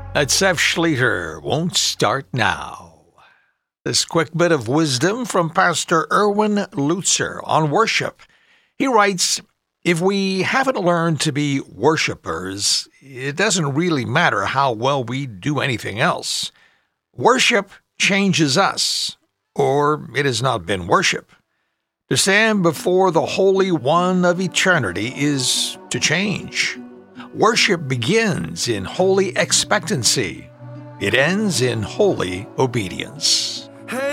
That Seth Schleter won't start now. This quick bit of wisdom from Pastor Erwin Lutzer on worship. He writes, if we haven't learned to be worshipers, it doesn't really matter how well we do anything else. Worship changes us, or it has not been worship. To stand before the Holy One of eternity is to change. Worship begins in holy expectancy. It ends in holy obedience.